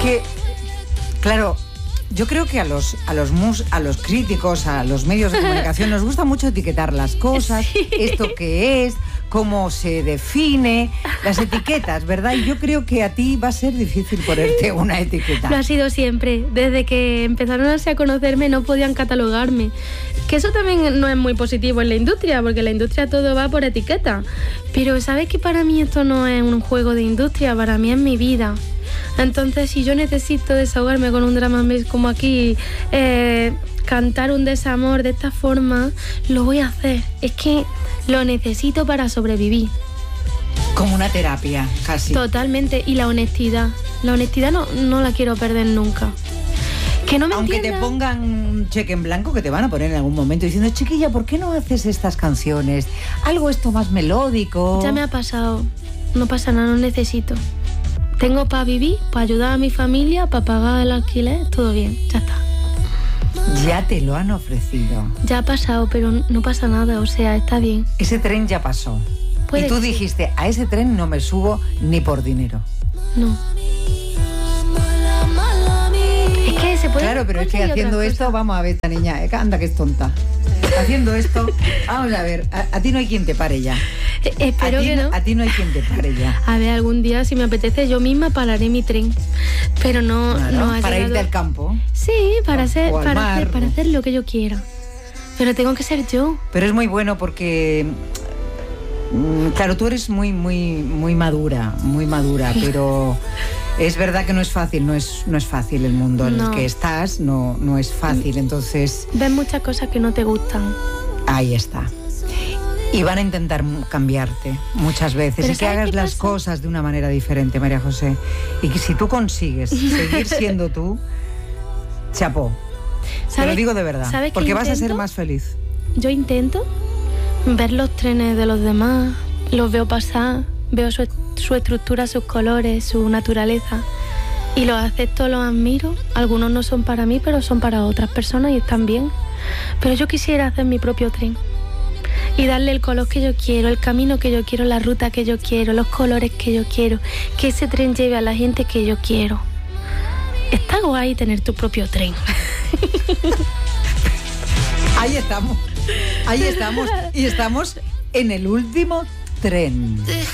que, claro, yo creo que a los críticos, a los medios de comunicación nos gusta mucho etiquetar las cosas, sí. Esto qué es, cómo se define, las etiquetas, ¿verdad? Y yo creo que a ti va a ser difícil ponerte una etiqueta. Lo ha sido siempre. Desde que empezaron a conocerme no podían catalogarme. Que eso también no es muy positivo en la industria, porque en la industria todo va por etiqueta. Pero ¿sabes que para mí esto no es un juego de industria? Para mí es mi vida. Entonces, si yo necesito desahogarme con un drum and bass como aquí, cantar un desamor de esta forma, lo voy a hacer. Es que lo necesito para sobrevivir. Como una terapia, casi. Totalmente. Y la honestidad. La honestidad no la quiero perder nunca. Que no me Aunque entienda. te pongan un cheque en blanco, que te van a poner en algún momento diciendo, chiquilla, ¿por qué no haces estas canciones? Algo esto más melódico. Ya me ha pasado. No pasa nada, no necesito. Tengo para vivir, para ayudar a mi familia, para pagar el alquiler, todo bien, ya está. Ya te lo han ofrecido. Ya ha pasado, pero no pasa nada, o sea, está bien. Ese tren ya pasó. Puede y tú que dijiste, a ese tren no me subo ni por dinero. No. Es que se puede. Claro, pero es que haciendo esto, vamos a ver esta niña, anda que es tonta. Haciendo esto, vamos a ver, a ti no hay quien te pare ya. Espero que no. A ti no hay quien te pare ya. A ver, algún día, si me apetece, yo misma pararé mi tren. Pero no, claro, no ha para llegado... irte al campo. Sí, para hacer lo que yo quiera. Pero tengo que ser yo. Pero es muy bueno porque... Claro, tú eres muy madura, pero es verdad que no es fácil, no es fácil el mundo en el que estás, no es fácil, entonces... Ves muchas cosas que no te gustan. Ahí está. Y van a intentar cambiarte muchas veces y que hagas las cosas de una manera diferente, María José. Y que si tú consigues seguir siendo tú, chapó. Te lo digo de verdad, porque vas a ser más feliz. Yo intento ver los trenes de los demás, los veo pasar, veo su estructura, sus colores, su naturaleza y los acepto, los admiro. Algunos no son para mí, pero son para otras personas y están bien. Pero yo quisiera hacer mi propio tren y darle el color que yo quiero, el camino que yo quiero, la ruta que yo quiero, los colores que yo quiero, que ese tren lleve a la gente que yo quiero. Está guay tener tu propio tren. Ahí estamos y estamos en el último tren.